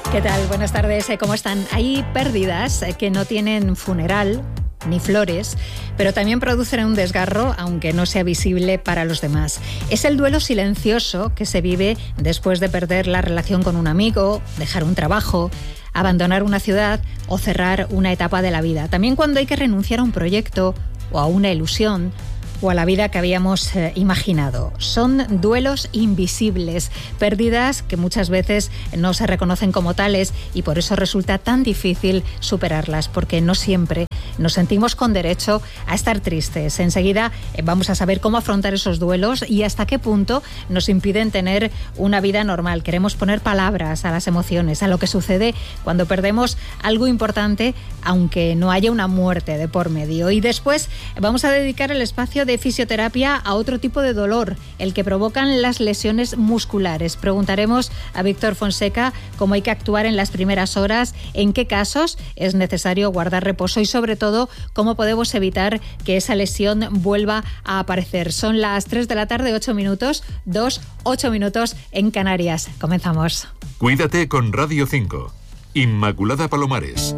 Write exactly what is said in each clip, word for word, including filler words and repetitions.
¿Qué tal? Buenas tardes. ¿Cómo están? Hay pérdidas que no tienen funeral ni flores, pero también producen un desgarro, aunque no sea visible para los demás. Es el duelo silencioso que se vive después de perder la relación con un amigo, dejar un trabajo, abandonar una ciudad o cerrar una etapa de la vida. También cuando hay que renunciar a un proyecto o a una ilusión o a la vida que habíamos eh, imaginado. Son duelos invisibles, pérdidas que muchas veces no se reconocen como tales y por eso resulta tan difícil superarlas, porque no siempre nos sentimos con derecho a estar tristes. Enseguida eh, vamos a saber cómo afrontar esos duelos y hasta qué punto nos impiden tener una vida normal. Queremos poner palabras a las emociones, a lo que sucede cuando perdemos algo importante, aunque no haya una muerte de por medio. Y después vamos a dedicar el espacio de fisioterapia a otro tipo de dolor, el que provocan las lesiones musculares. Preguntaremos a Víctor Fonseca cómo hay que actuar en las primeras horas, en qué casos es necesario guardar reposo y sobre todo cómo podemos evitar que esa lesión vuelva a aparecer. Son las tres de la tarde, ocho minutos, dos, ocho minutos en Canarias. Comenzamos. Cuídate con Radio cinco. Inmaculada Palomares.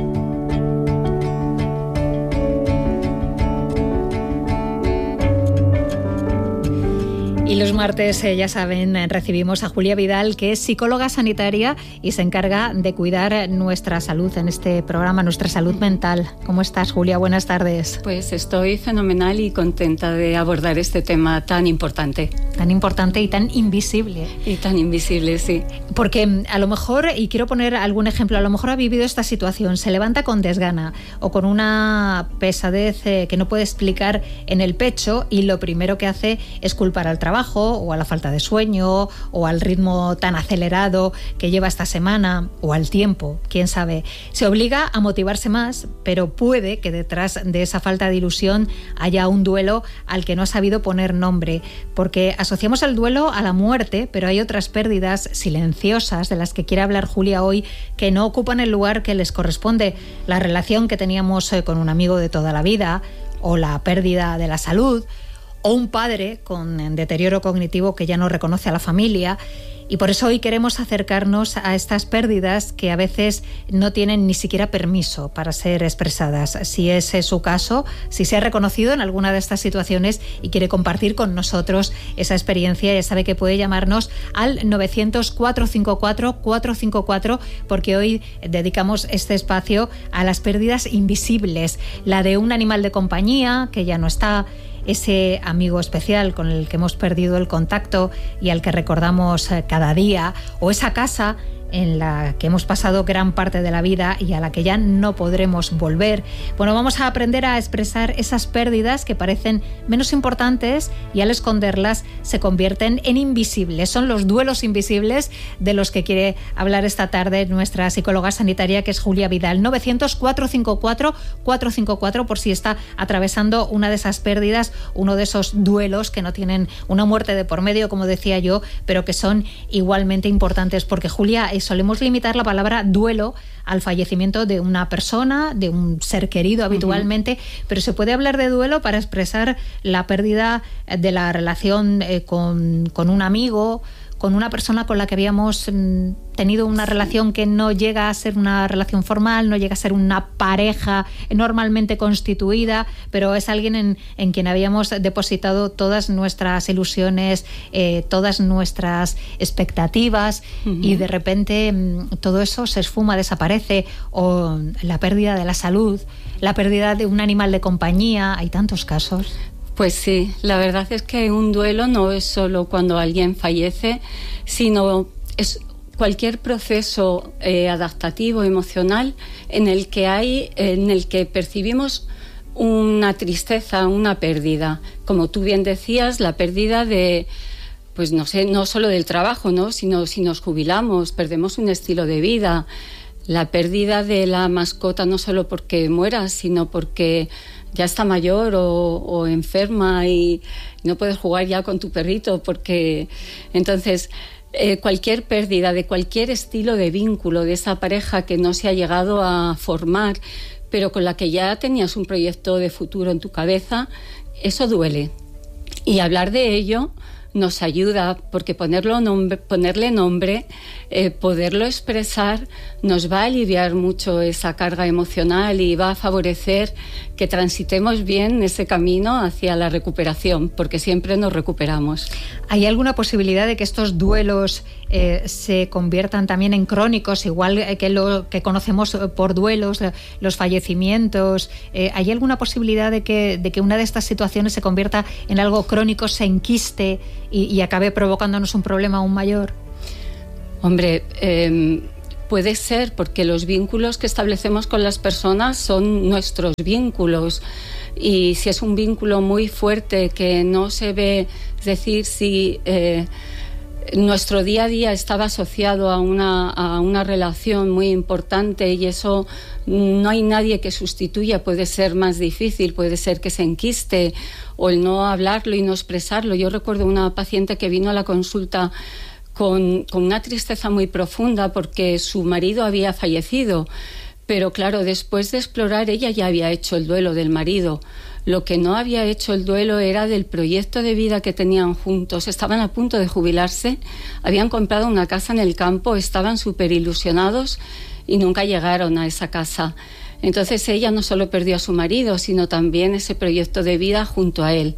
Y los martes, eh, ya saben, recibimos a Julia Vidal, que es psicóloga sanitaria y se encarga de cuidar nuestra salud en este programa, nuestra salud mental. ¿Cómo estás, Julia? Buenas tardes. Pues estoy fenomenal y contenta de abordar este tema tan importante. Tan importante y tan invisible. Y tan invisible, sí. Porque a lo mejor, y quiero poner algún ejemplo, a lo mejor ha vivido esta situación, se levanta con desgana o con una pesadez eh, que no puede explicar en el pecho y lo primero que hace es culpar al trabajo o a la falta de sueño o al ritmo tan acelerado que lleva esta semana o al tiempo, quién sabe. Se obliga a motivarse más, pero puede que detrás de esa falta de ilusión haya un duelo al que no ha sabido poner nombre, porque asociamos el duelo a la muerte, pero hay otras pérdidas silenciosas de las que quiere hablar Julia hoy que no ocupan el lugar que les corresponde. La relación que teníamos con un amigo de toda la vida o la pérdida de la salud, o un padre con deterioro cognitivo que ya no reconoce a la familia. Y por eso hoy queremos acercarnos a estas pérdidas que a veces no tienen ni siquiera permiso para ser expresadas. Si ese es su caso, si se ha reconocido en alguna de estas situaciones y quiere compartir con nosotros esa experiencia, ya sabe que puede llamarnos al novecientos, cuatrocientos cincuenta y cuatro, cuatrocientos cincuenta y cuatro, porque hoy dedicamos este espacio a las pérdidas invisibles. La de un animal de compañía que ya no está, ese amigo especial con el que hemos perdido el contacto y al que recordamos cada día, o esa casa en la que hemos pasado gran parte de la vida y a la que ya no podremos volver. Bueno, vamos a aprender a expresar esas pérdidas que parecen menos importantes y al esconderlas se convierten en invisibles. Son los duelos invisibles de los que quiere hablar esta tarde nuestra psicóloga sanitaria, que es Julia Vidal. novecientos, cuatrocientos cincuenta y cuatro, cuatrocientos cincuenta y cuatro, por si está atravesando una de esas pérdidas, uno de esos duelos que no tienen una muerte de por medio, como decía yo, pero que son igualmente importantes, porque Julia, solemos limitar la palabra duelo al fallecimiento de una persona, de un ser querido habitualmente, uh-huh. pero se puede hablar de duelo para expresar la pérdida de la relación eh, con, con un amigo, con una persona con la que habíamos mm, tenido una relación que no llega a ser una relación formal, no llega a ser una pareja normalmente constituida, pero es alguien en, en quien habíamos depositado todas nuestras ilusiones, eh, todas nuestras expectativas, uh-huh. y de repente mm, todo eso se esfuma, desaparece, o la pérdida de la salud, la pérdida de un animal de compañía. Hay tantos casos. Pues sí, la verdad es que un duelo no es solo cuando alguien fallece, sino es cualquier proceso eh, adaptativo, emocional, en el que hay, en el que percibimos una tristeza, una pérdida. Como tú bien decías, la pérdida de, pues no sé, no solo del trabajo, ¿no? Sino si nos jubilamos, perdemos un estilo de vida. La pérdida de la mascota no solo porque muera, sino porque ya está mayor o, o enferma y no puedes jugar ya con tu perrito, porque entonces eh, cualquier pérdida de cualquier estilo de vínculo de esa pareja que no se ha llegado a formar, pero con la que ya tenías un proyecto de futuro en tu cabeza, eso duele. Y hablar de ello nos ayuda, porque ponerlo nombre, ponerle nombre eh, poderlo expresar nos va a aliviar mucho esa carga emocional y va a favorecer que transitemos bien ese camino hacia la recuperación, porque siempre nos recuperamos. ¿Hay alguna posibilidad de que estos duelos eh, se conviertan también en crónicos, igual que lo que conocemos por duelos, los fallecimientos? Eh, ¿Hay alguna posibilidad de que, de que una de estas situaciones se convierta en algo crónico, se enquiste y, y acabe provocándonos un problema aún mayor? Hombre, eh, puede ser, porque los vínculos que establecemos con las personas son nuestros vínculos, y si es un vínculo muy fuerte que no se ve, es decir, si eh, nuestro día a día estaba asociado a una, a una relación muy importante y eso no hay nadie que sustituya, puede ser más difícil, puede ser que se enquiste, o el no hablarlo y no expresarlo. Yo recuerdo una paciente que vino a la consulta Con, con una tristeza muy profunda porque su marido había fallecido, pero claro, después de explorar, ella ya había hecho el duelo del marido. Lo que no había hecho el duelo era del proyecto de vida que tenían juntos. Estaban a punto de jubilarse, habían comprado una casa en el campo, estaban súper ilusionados y nunca llegaron a esa casa. Entonces ella no solo perdió a su marido, sino también ese proyecto de vida junto a él.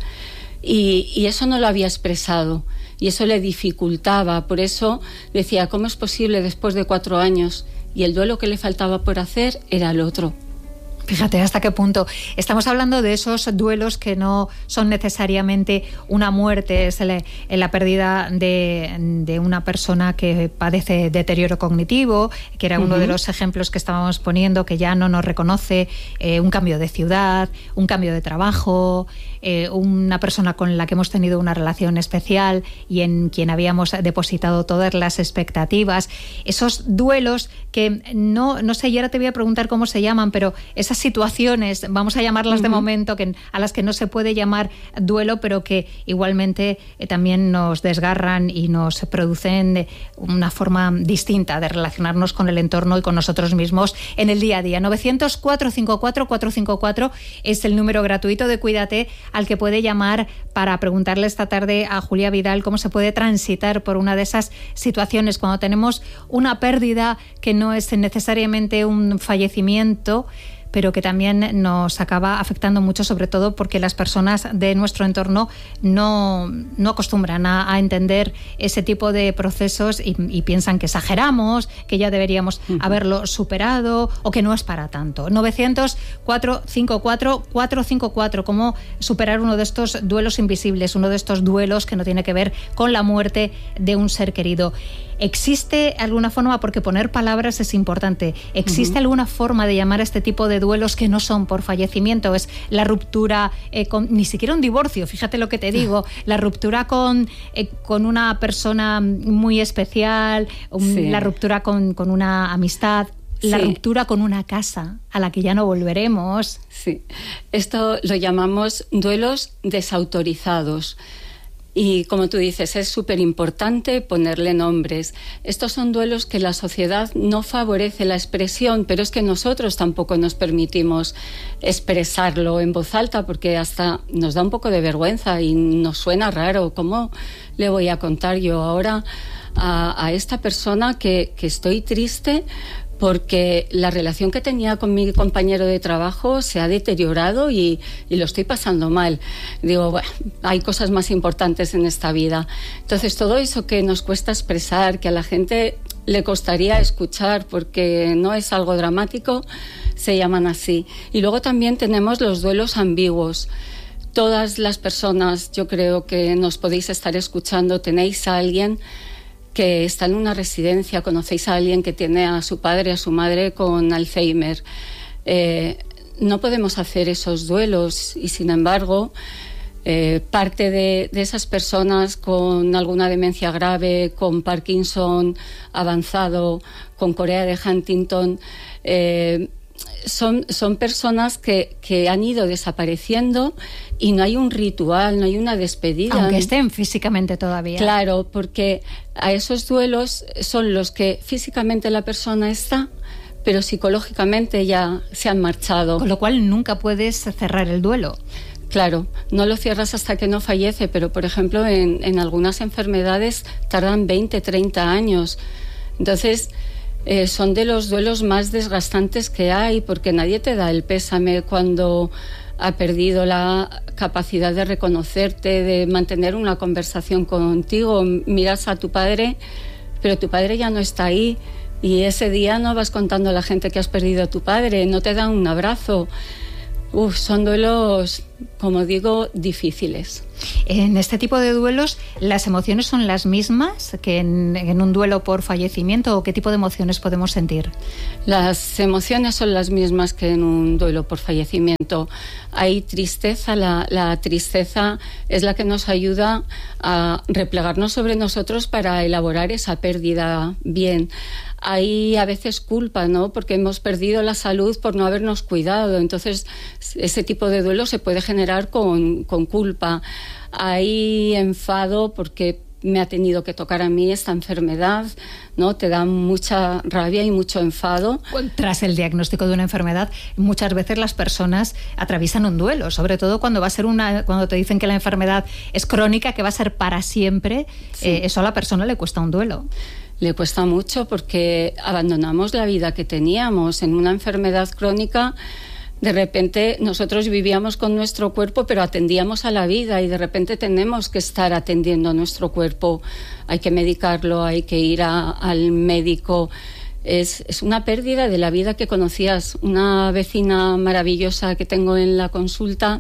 Y, y eso no lo había expresado. Y eso le dificultaba, por eso decía, ¿cómo es posible después de cuatro años? Y el duelo que le faltaba por hacer era el otro. Fíjate hasta qué punto. Estamos hablando de esos duelos que no son necesariamente una muerte, es la, la pérdida de, de una persona que padece deterioro cognitivo, que era uno uh-huh. de los ejemplos que estábamos poniendo, que ya no nos reconoce, eh, un cambio de ciudad, un cambio de trabajo, eh, una persona con la que hemos tenido una relación especial y en quien habíamos depositado todas las expectativas. Esos duelos que no, no sé, y ahora te voy a preguntar cómo se llaman, pero esas situaciones, vamos a llamarlas uh-huh. de momento, que, a las que no se puede llamar duelo, pero que igualmente eh, también nos desgarran y nos producen una forma distinta de relacionarnos con el entorno y con nosotros mismos en el día a día. novecientos, cuatrocientos cincuenta y cuatro, cuatrocientos cincuenta y cuatro es el número gratuito de Cuídate al que puede llamar para preguntarle esta tarde a Julia Vidal cómo se puede transitar por una de esas situaciones cuando tenemos una pérdida que no es necesariamente un fallecimiento, pero que también nos acaba afectando mucho, sobre todo porque las personas de nuestro entorno no, no acostumbran a, a entender ese tipo de procesos y, y piensan que exageramos, que ya deberíamos uh-huh. haberlo superado o que no es para tanto. novecientos, cuatrocientos cincuenta y cuatro, cuatrocientos cincuenta y cuatro, cómo superar uno de estos duelos invisibles, uno de estos duelos que no tiene que ver con la muerte de un ser querido. ¿Existe alguna forma, porque poner palabras es importante, existe uh-huh. alguna forma de llamar a este tipo de duelos que no son por fallecimiento? Es la ruptura, eh, con, ni siquiera un divorcio, fíjate lo que te digo, la ruptura con, eh, con una persona muy especial, un, sí. la ruptura con, con una amistad, la sí. ruptura con una casa a la que ya no volveremos. Sí, esto lo llamamos duelos desautorizados. Y como tú dices, es súper importante ponerle nombres. Estos son duelos que la sociedad no favorece la expresión, pero es que nosotros tampoco nos permitimos expresarlo en voz alta porque hasta nos da un poco de vergüenza y nos suena raro. ¿Cómo le voy a contar yo ahora a, a esta persona que, que estoy triste porque la relación que tenía con mi compañero de trabajo se ha deteriorado y, y lo estoy pasando mal? Digo, bueno, hay cosas más importantes en esta vida. Entonces, todo eso que nos cuesta expresar, que a la gente le costaría escuchar porque no es algo dramático, se llaman así. Y luego también tenemos los duelos ambiguos. Todas las personas, yo creo que nos podéis estar escuchando, tenéis a alguien que está en una residencia, conocéis a alguien que tiene a su padre, a su madre con Alzheimer. Eh, no podemos hacer esos duelos y, sin embargo, eh, parte de, de esas personas con alguna demencia grave, con Parkinson avanzado, con Corea de Huntington, eh, Son, son personas que, que han ido desapareciendo y no hay un ritual, no hay una despedida. Aunque estén físicamente todavía. Claro, porque a esos duelos son los que físicamente la persona está, pero psicológicamente ya se han marchado. Con lo cual nunca puedes cerrar el duelo. Claro, no lo cierras hasta que no fallece, pero por ejemplo en, en algunas enfermedades tardan veinte, treinta años. Entonces, eh, son de los duelos más desgastantes que hay, porque nadie te da el pésame cuando ha perdido la capacidad de reconocerte, de mantener una conversación contigo. Miras a tu padre, pero tu padre ya no está ahí, y ese día no vas contando a la gente que has perdido a tu padre, no te dan un abrazo. Uf, son duelos, como digo, difíciles. En este tipo de duelos, ¿las emociones son las mismas que en, en un duelo por fallecimiento, o qué tipo de emociones podemos sentir? Las emociones son las mismas que en un duelo por fallecimiento. Hay tristeza, la, la tristeza es la que nos ayuda a replegarnos sobre nosotros para elaborar esa pérdida bien. Hay a veces culpa, ¿no? Porque hemos perdido la salud por no habernos cuidado. Entonces, ese tipo de duelo se puede generar con, con culpa. Hay enfado porque me ha tenido que tocar a mí esta enfermedad, ¿no? Te da mucha rabia y mucho enfado. Tras el diagnóstico de una enfermedad, muchas veces las personas atraviesan un duelo, sobre todo cuando va a ser una, cuando te dicen que la enfermedad es crónica, que va a ser para siempre. Sí. Eh, eso a la persona le cuesta un duelo. Le cuesta mucho porque abandonamos la vida que teníamos. En una enfermedad crónica, de repente nosotros vivíamos con nuestro cuerpo, pero atendíamos a la vida, y de repente tenemos que estar atendiendo a nuestro cuerpo. Hay que medicarlo, hay que ir a, al médico. Es, es una pérdida de la vida que conocías. Una vecina maravillosa que tengo en la consulta,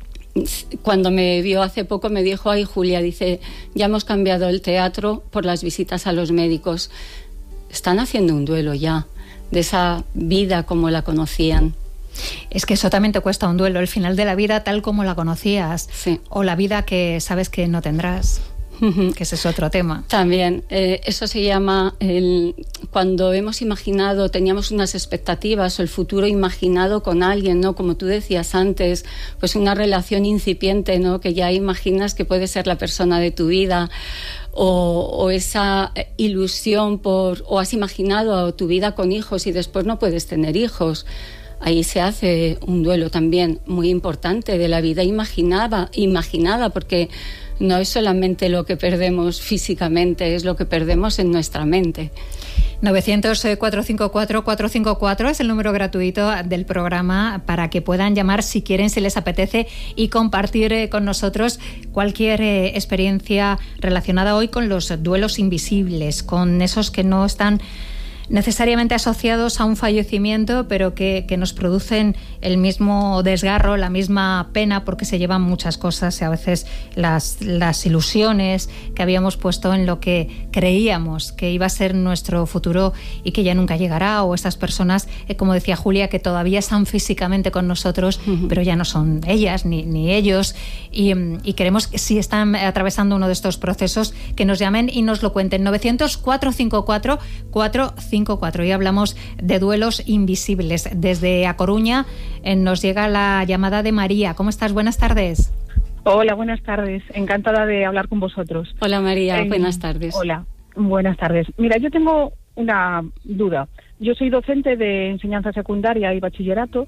cuando me vio hace poco, me dijo: ay, Julia, dice, ya hemos cambiado el teatro por las visitas a los médicos. Están haciendo un duelo ya de esa vida como la conocían. Es que eso también te cuesta un duelo, el final de la vida tal como la conocías, sí. O la vida que sabes que no tendrás. Que ese es otro tema. También, eh, eso se llama el, cuando hemos imaginado, teníamos unas expectativas, o el futuro imaginado con alguien, ¿no? Como tú decías antes, pues una relación incipiente, ¿no? Que ya imaginas que puede ser la persona de tu vida, o, o esa ilusión por, o has imaginado tu vida con hijos y después no puedes tener hijos. Ahí se hace un duelo también muy importante de la vida imaginada, imaginada, porque no es solamente lo que perdemos físicamente, es lo que perdemos en nuestra mente. novecientos, cuatrocientos cincuenta y cuatro, cuatrocientos cincuenta y cuatro es el número gratuito del programa para que puedan llamar si quieren, si les apetece, y compartir eh, con nosotros cualquier eh, experiencia relacionada hoy con los duelos invisibles, con esos que no están necesariamente asociados a un fallecimiento, pero que, que nos producen el mismo desgarro, la misma pena, porque se llevan muchas cosas y a veces las, las ilusiones que habíamos puesto en lo que creíamos que iba a ser nuestro futuro y que ya nunca llegará, o estas personas, eh, como decía Julia, que todavía están físicamente con nosotros, uh-huh. pero ya no son ellas ni, ni ellos, y, y queremos que si están atravesando uno de estos procesos, que nos llamen y nos lo cuenten. Novecientos, cuatrocientos cincuenta y cuatro, cuatrocientos cincuenta y cuatro. Y hablamos de duelos invisibles. Desde A Coruña eh, nos llega la llamada de María. ¿Cómo estás? Buenas tardes. Hola, buenas tardes. Encantada de hablar con vosotros. Hola, María. Eh, buenas tardes. Hola, buenas tardes. Mira, yo tengo una duda. Yo soy docente de enseñanza secundaria y bachillerato,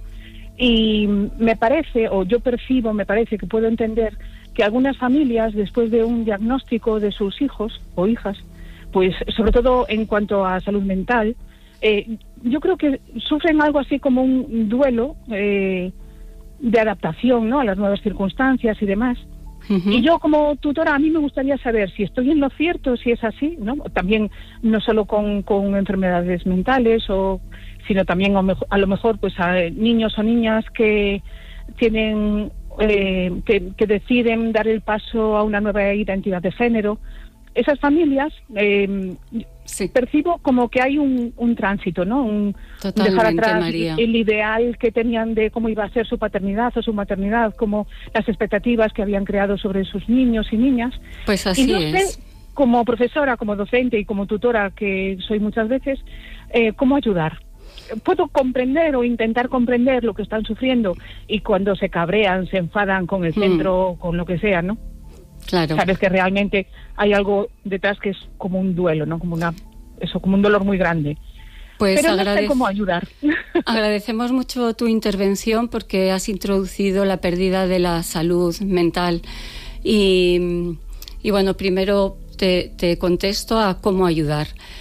y me parece, o yo percibo, me parece que puedo entender que algunas familias, después de un diagnóstico de sus hijos o hijas, pues sobre todo en cuanto a salud mental, eh, yo creo que sufren algo así como un duelo eh, de adaptación, ¿no?, a las nuevas circunstancias y demás. Uh-huh. Y yo, como tutora, a mí me gustaría saber si estoy en lo cierto, si es así, ¿no? También no solo con, con enfermedades mentales, o sino también a lo mejor pues a niños o niñas que tienen eh, que, que deciden dar el paso a una nueva identidad de género. Esas familias eh, sí. percibo como que hay un, un tránsito, ¿no? Un dejar atrás María. el ideal que tenían de cómo iba a ser su paternidad o su maternidad, como las expectativas que habían creado sobre sus niños y niñas. Pues así y no es. sé, como profesora, como docente y como tutora que soy muchas veces, eh, ¿cómo ayudar? Puedo comprender o intentar comprender lo que están sufriendo, y cuando se cabrean, se enfadan con el centro, mm. con lo que sea, ¿no? Claro. Sabes que realmente hay algo detrás que es como un duelo, ¿no? Como una, eso, como un dolor muy grande. Pues Pero agradec- no sé cómo ayudar. Agradecemos mucho tu intervención, porque has introducido la pérdida de la salud mental. Y, y bueno, primero te, te contesto a cómo ayudar.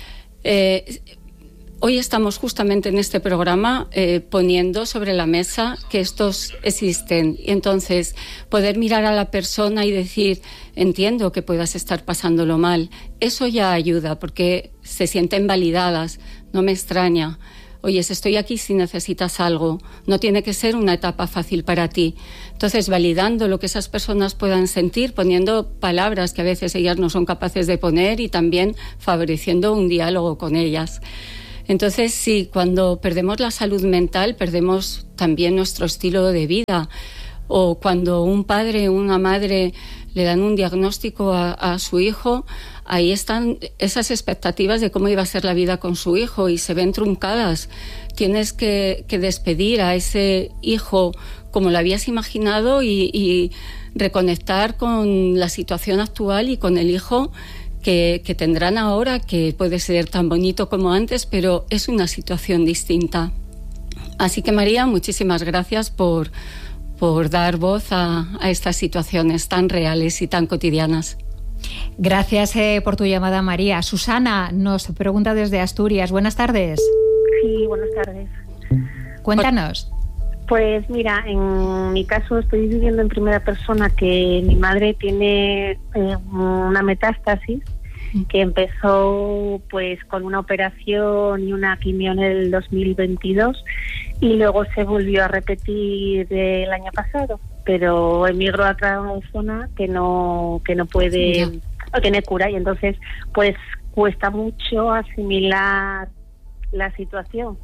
Eh, Hoy estamos justamente en este programa eh, poniendo sobre la mesa que estos existen. Y entonces poder mirar a la persona y decir, entiendo que puedas estar pasándolo mal, eso ya ayuda porque se sienten validadas, no me extraña. Oye, estoy aquí si necesitas algo, no tiene que ser una etapa fácil para ti. Entonces, validando lo que esas personas puedan sentir, poniendo palabras que a veces ellas no son capaces de poner y también favoreciendo un diálogo con ellas. Entonces, sí, cuando perdemos la salud mental, perdemos también nuestro estilo de vida. O cuando un padre o una madre le dan un diagnóstico a, a su hijo, ahí están esas expectativas de cómo iba a ser la vida con su hijo y se ven truncadas. Tienes que, que despedir a ese hijo como lo habías imaginado y, y reconectar con la situación actual y con el hijo Que, que tendrán ahora, que puede ser tan bonito como antes, pero es una situación distinta. Así que, María, muchísimas gracias por, por dar voz a, a estas situaciones tan reales y tan cotidianas. Gracias eh, por tu llamada, María. Susana nos pregunta desde Asturias. Buenas tardes. Sí, buenas tardes. Cuéntanos. Pues mira, en mi caso estoy viviendo en primera persona que mi madre tiene eh, una metástasis que empezó pues con una operación y una quimio en el dos mil veintidós y luego se volvió a repetir el año pasado, pero emigró a otra zona que no que no puede, yeah. no tiene cura y entonces pues cuesta mucho asimilar la situación.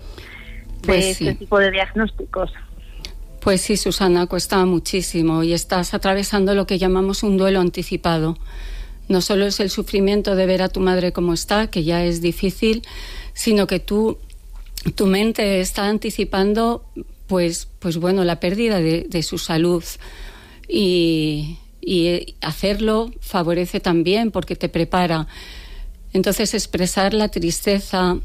Pues de sí. este tipo de diagnósticos. Pues sí, Susana, cuesta muchísimo y estás atravesando lo que llamamos un duelo anticipado. No solo es el sufrimiento de ver a tu madre como está, que ya es difícil, sino que tú, tu mente está anticipando, pues, pues bueno, la pérdida de, de su salud y, y hacerlo favorece también porque te prepara. Entonces, expresar la tristeza,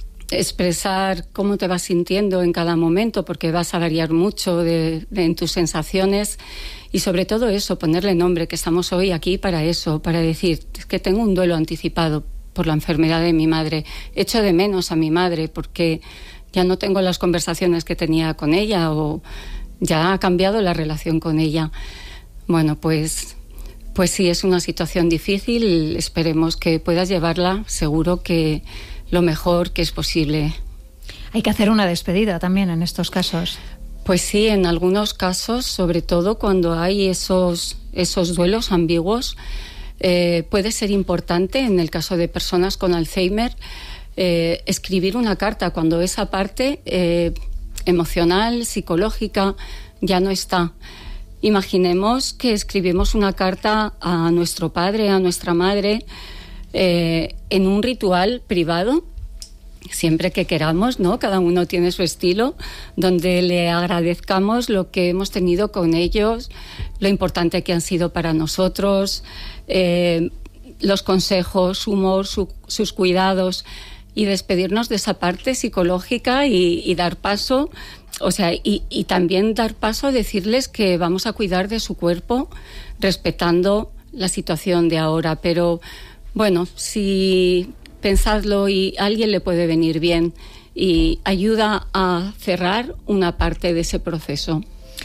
expresar cómo te vas sintiendo en cada momento, porque vas a variar mucho de, de, en tus sensaciones y sobre todo eso, ponerle nombre, que estamos hoy aquí para eso, para decir que tengo un duelo anticipado por la enfermedad de mi madre, echo de menos a mi madre porque ya no tengo las conversaciones que tenía con ella o ya ha cambiado la relación con ella. Bueno, pues, pues sí, es una situación difícil, esperemos que puedas llevarla, seguro que lo mejor que es posible. Hay que hacer una despedida también en estos casos. Pues sí, en algunos casos, sobre todo cuando hay esos, esos duelos ambiguos, eh, puede ser importante, en el caso de personas con Alzheimer, eh, escribir una carta cuando esa parte eh, emocional, psicológica, ya no está. Imaginemos que escribimos una carta a nuestro padre, a nuestra madre, eh, en un ritual privado, siempre que queramos, ¿no? Cada uno tiene su estilo, donde le agradezcamos lo que hemos tenido con ellos, lo importante que han sido para nosotros, eh, los consejos, su humor, su, sus cuidados, y despedirnos de esa parte psicológica y, y dar paso, o sea, y, y también dar paso a decirles que vamos a cuidar de su cuerpo, respetando la situación de ahora. Pero bueno, si pensadlo y a alguien le puede venir bien y ayuda a cerrar una parte de ese proceso.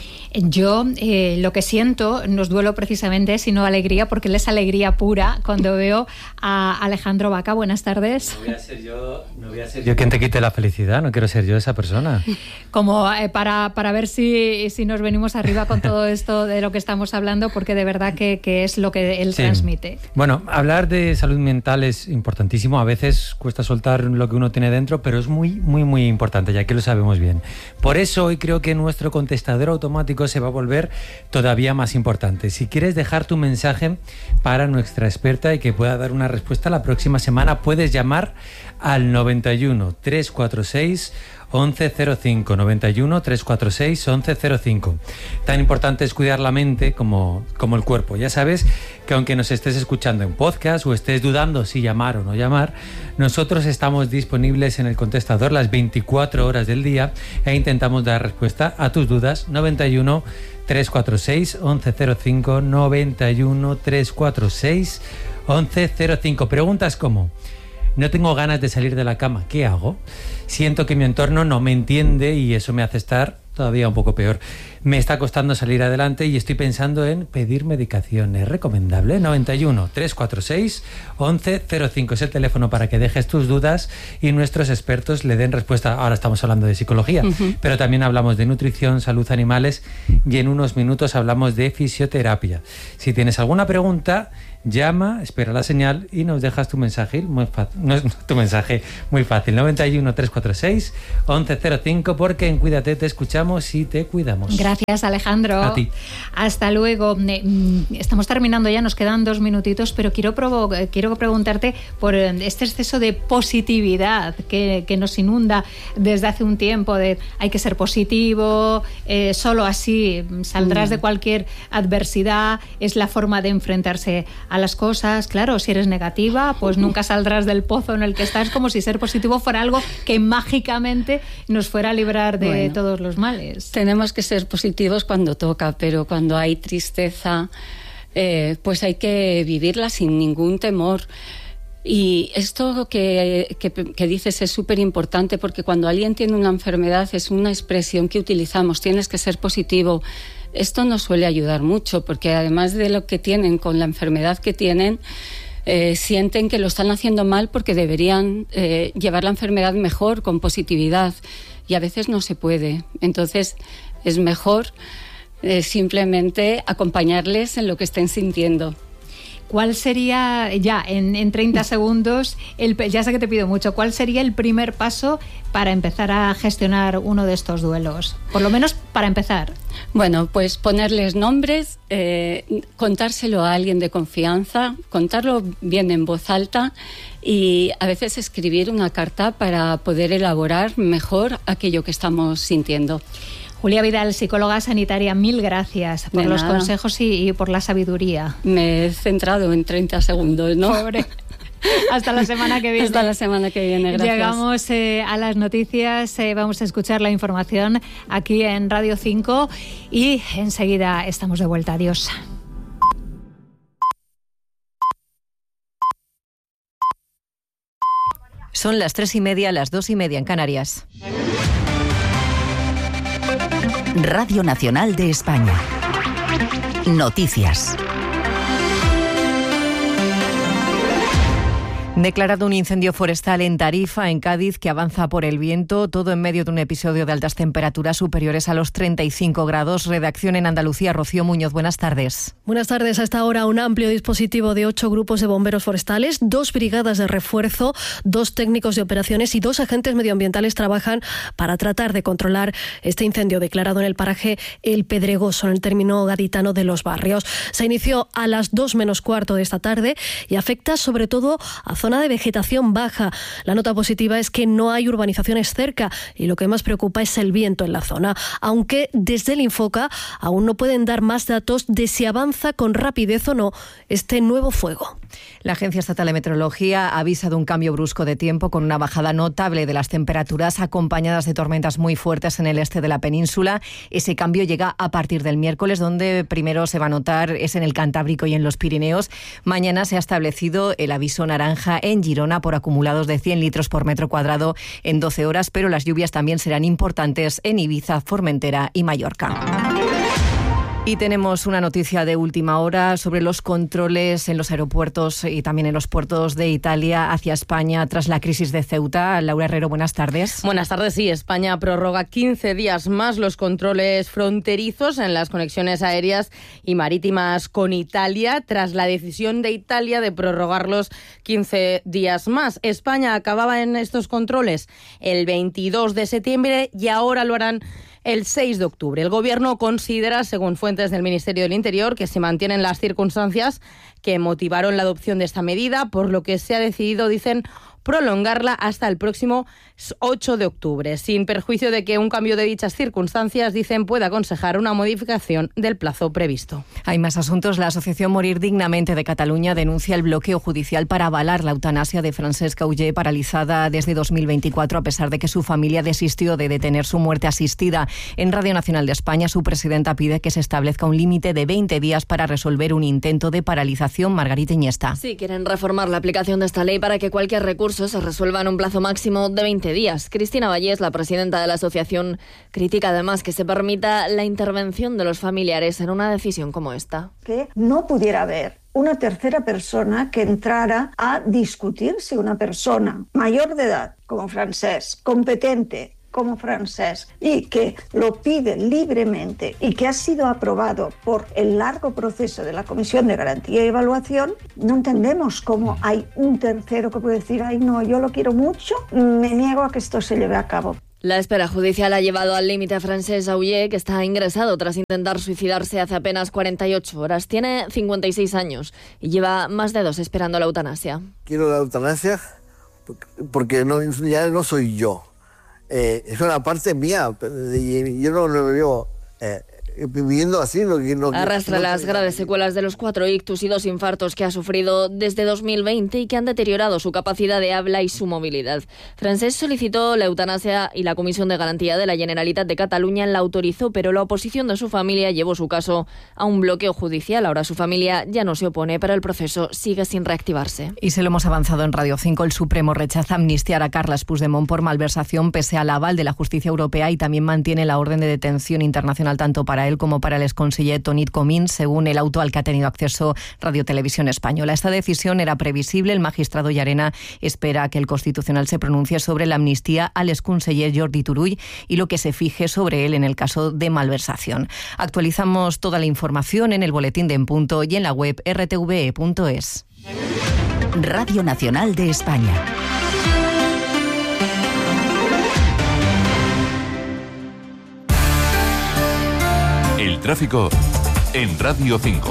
Yo eh, lo que siento no es duelo precisamente, sino alegría, porque él es alegría pura cuando veo a Alejandro Vaca. Buenas tardes. No voy a ser yo, no voy a ser yo quien te quite la felicidad, no quiero ser yo esa persona. Como eh, para, para ver si, si nos venimos arriba con todo esto de lo que estamos hablando, porque de verdad que, que es lo que él sí transmite. Bueno, hablar de salud mental es importantísimo, a veces cuesta soltar lo que uno tiene dentro, pero es muy, muy, muy importante, ya que lo sabemos bien. Por eso hoy creo que nuestro contestador automático se va a volver todavía más importante. Si quieres dejar tu mensaje para nuestra experta y que pueda dar una respuesta la próxima semana, puedes llamar al noventa y uno, trescientos cuarenta y seis, once cero cinco, noventa y uno, trescientos cuarenta y seis, once cero cinco. Tan importante es cuidar la mente como, como el cuerpo. Ya sabes que aunque nos estés escuchando en podcast o estés dudando si llamar o no llamar, nosotros estamos disponibles en el contestador las veinticuatro horas del día e intentamos dar respuesta a tus dudas. Noventa y uno, trescientos cuarenta y seis, once cero cinco, noventa y uno, trescientos cuarenta y seis, once cero cinco. Preguntas como: No tengo ganas de salir de la cama. ¿Qué hago? Siento que mi entorno no me entiende y eso me hace estar todavía un poco peor. Me está costando salir adelante y estoy pensando en pedir medicación. ¿Es recomendable? noventa y uno, trescientos cuarenta y seis, once cero cinco es el teléfono para que dejes tus dudas y nuestros expertos le den respuesta. Ahora estamos hablando de psicología, uh-huh. pero también hablamos de nutrición, salud, animales y en unos minutos hablamos de fisioterapia. Si tienes alguna pregunta, llama, espera la señal y nos dejas tu mensaje. Muy fácil, no es tu mensaje, muy fácil. noventa y uno, trescientos cuarenta y seis, once cero cinco porque en Cuídate te escuchamos y te cuidamos. Gracias, Alejandro. A ti. Hasta luego. Estamos terminando ya, nos quedan dos minutitos, pero quiero, provo- quiero preguntarte por este exceso de positividad que, que nos inunda desde hace un tiempo, de hay que ser positivo, eh, solo así saldrás mm. de cualquier adversidad, es la forma de enfrentarse a las cosas. Claro, si eres negativa, pues nunca saldrás del pozo en el que estás, como si ser positivo fuera algo que mágicamente nos fuera a librar de bueno, todos los males. Tenemos que ser positivos cuando toca, pero cuando hay tristeza, eh, pues hay que vivirla sin ningún temor. Y esto que, que, que dices es súper importante, porque cuando alguien tiene una enfermedad es una expresión que utilizamos, tienes que ser positivo. Esto nos suele ayudar mucho, porque además de lo que tienen con la enfermedad que tienen, eh, sienten que lo están haciendo mal porque deberían eh, llevar la enfermedad mejor, con positividad, y a veces no se puede. Entonces es mejor eh, simplemente acompañarles en lo que estén sintiendo. ¿Cuál sería, ya en, en treinta segundos, el, ya sé que te pido mucho, cuál sería el primer paso para empezar a gestionar uno de estos duelos? Por lo menos para empezar. Bueno, pues ponerles nombres, eh, contárselo a alguien de confianza, contarlo bien en voz alta y a veces escribir una carta para poder elaborar mejor aquello que estamos sintiendo. Julia Vidal, psicóloga sanitaria, mil gracias por los consejos y, y por la sabiduría. Me he centrado en treinta segundos, ¿no? Pobre. Hasta la semana que viene. Hasta la semana que viene, gracias. Llegamos eh, a las noticias, eh, vamos a escuchar la información aquí en Radio cinco y enseguida estamos de vuelta. Adiós. Son las tres y media, las dos y media en Canarias. Radio Nacional de España. Noticias. Declarado un incendio forestal en Tarifa, en Cádiz, que avanza por el viento, todo en medio de un episodio de altas temperaturas superiores a los treinta y cinco grados. Redacción en Andalucía, Rocío Muñoz, buenas tardes. Buenas tardes. A esta hora un amplio dispositivo de ocho grupos de bomberos forestales, dos brigadas de refuerzo, dos técnicos de operaciones y dos agentes medioambientales trabajan para tratar de controlar este incendio declarado en el paraje El Pedregoso, en el término gaditano de Los Barrios. Se inició a las dos menos cuarto de esta tarde y afecta sobre todo a zona de vegetación baja. La nota positiva es que no hay urbanizaciones cerca y lo que más preocupa es el viento en la zona, aunque desde el Infoca aún no pueden dar más datos de si avanza con rapidez o no este nuevo fuego. La Agencia Estatal de Meteorología avisa de un cambio brusco de tiempo con una bajada notable de las temperaturas acompañadas de tormentas muy fuertes en el este de la península. Ese cambio llega a partir del miércoles, donde primero se va a notar es en el Cantábrico y en los Pirineos. Mañana se ha establecido el aviso naranja en Girona por acumulados de cien litros por metro cuadrado en doce horas, pero las lluvias también serán importantes en Ibiza, Formentera y Mallorca. Y tenemos una noticia de última hora sobre los controles en los aeropuertos y también en los puertos de Italia hacia España tras la crisis de Ceuta. Laura Herrero, buenas tardes. Buenas tardes. Sí, España prorroga quince días más los controles fronterizos en las conexiones aéreas y marítimas con Italia tras la decisión de Italia de prorrogarlos quince días más. España acababa en estos controles el veintidós de septiembre y ahora lo harán el seis de octubre. El Gobierno considera, según fuentes del Ministerio del Interior, que se mantienen las circunstancias que motivaron la adopción de esta medida, por lo que se ha decidido, dicen, prolongarla hasta el próximo ocho de octubre, sin perjuicio de que un cambio de dichas circunstancias, dicen, pueda aconsejar una modificación del plazo previsto. Hay más asuntos. La Asociación Morir Dignamente de Cataluña denuncia el bloqueo judicial para avalar la eutanasia de Francesc Auger, paralizada desde dos mil veinticuatro, a pesar de que su familia desistió de detener su muerte asistida. En Radio Nacional de España, su presidenta pide que se establezca un límite de veinte días para resolver un intento de paralización. Margarita Iniesta. Sí, quieren reformar la aplicación de esta ley para que cualquier recurso recurso se resuelva en un plazo máximo de veinte días. Cristina Vallés, la presidenta de la asociación, critica además que se permita la intervención de los familiares en una decisión como esta. Que no pudiera haber una tercera persona que entrara a discutir si una persona mayor de edad, como Francesc, competente como Francesc, y que lo pide libremente y que ha sido aprobado por el largo proceso de la Comisión de Garantía y Evaluación, no entendemos cómo hay un tercero que puede decir, ay no, yo lo quiero mucho, me niego a que esto se lleve a cabo. La espera judicial ha llevado al límite a Francesc Auger, que está ingresado tras intentar suicidarse hace apenas cuarenta y ocho horas. Tiene cincuenta y seis años y lleva más de dos esperando la eutanasia. Quiero la eutanasia porque no, ya no soy yo. Eh, es una parte mía, y yo no lo veo eh, viviendo así. No, no, Arrastra no, las no, graves secuelas de los cuatro ictus y dos infartos que ha sufrido desde dos mil veinte y que han deteriorado su capacidad de habla y su movilidad. Francesc solicitó la eutanasia y la Comisión de Garantía de la Generalitat de Cataluña la autorizó, pero la oposición de su familia llevó su caso a un bloqueo judicial. Ahora su familia ya no se opone, pero el proceso sigue sin reactivarse. Y se lo hemos avanzado en Radio cinco. El Supremo rechaza amnistiar a Carles Puigdemont por malversación pese al aval de la justicia europea y también mantiene la orden de detención internacional tanto para él como para el exconseller Toni Comín, según el auto al que ha tenido acceso Radio Televisión Española. Esta decisión era previsible. El magistrado Llarena espera que el Constitucional se pronuncie sobre la amnistía al exconseller Jordi Turull y lo que se fije sobre él en el caso de malversación. Actualizamos toda la información en el boletín de En Punto y en la web erre te ve punto es. Radio Nacional de España. El tráfico en Radio cinco.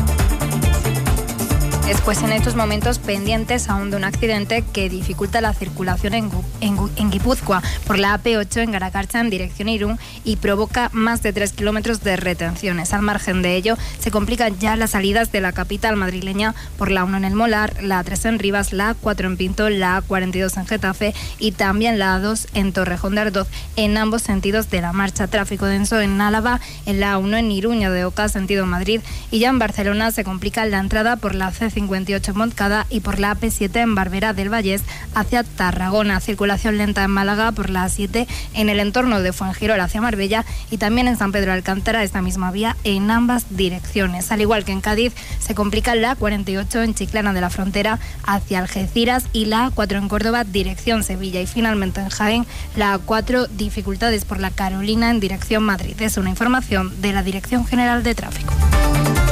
Después, en estos momentos, pendientes aún de un accidente que dificulta la circulación en, en, en Guipúzcoa por la A P ocho en Garakarcha en dirección Irún y provoca más de tres kilómetros de retenciones. Al margen de ello, se complican ya las salidas de la capital madrileña por la uno en El Molar, la A tres en Rivas, la A cuatro en Pinto, la A cuarenta y dos en Getafe y también la A dos en Torrejón de Ardoz en ambos sentidos de la marcha. Tráfico denso en Álava, en la A uno en Iruña de Oca, sentido Madrid, y ya en Barcelona se complica la entrada por la C cincuenta y ocho en Montcada y por la A P siete en Barberá del Vallés hacia Tarragona. Circulación lenta en Málaga por la A siete en el entorno de Fuengirola hacia Marbella y también en San Pedro de Alcántara, esta misma vía en ambas direcciones. Al igual que en Cádiz, se complica la A cuarenta y ocho en Chiclana de la Frontera hacia Algeciras y la A cuatro en Córdoba, dirección Sevilla. Y finalmente en Jaén, la A cuatro, dificultades por la Carolina en dirección Madrid. Es una información de la Dirección General de Tráfico.